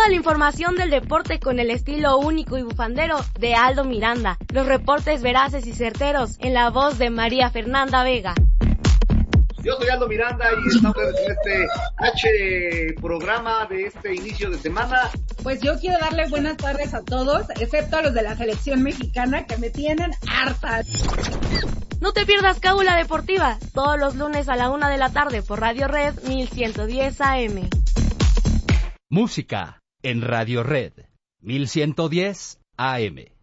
Toda la información del deporte con el estilo único y bufandero de Aldo Miranda. Los reportes veraces y certeros en la voz de María Fernanda Vega. Yo soy Aldo Miranda y estamos en este programa de este inicio de semana. Pues yo quiero darle buenas tardes a todos, excepto a los de la selección mexicana que me tienen harta. No te pierdas Cábula Deportiva, todos los lunes a la 1 de la tarde por Radio Red 1110 AM. Música en Radio Red 1110 AM.